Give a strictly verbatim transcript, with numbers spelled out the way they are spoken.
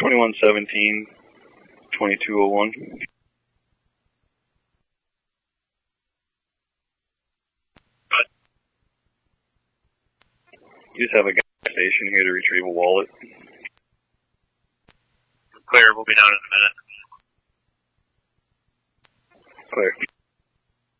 twenty-one seventeen, twenty-two oh one. You just have a gas station here to retrieve a wallet. Clear, we'll be down in a minute. Clear.